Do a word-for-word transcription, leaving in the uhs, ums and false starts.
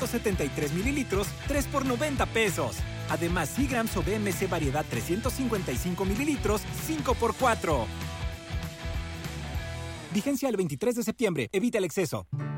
ciento setenta y tres mililitros, tres por noventa pesos. Además, Seagrams o B M C variedad trescientos cincuenta y cinco mililitros, cinco por cuatro. Vigencia el veintitrés de septiembre. Evita el exceso.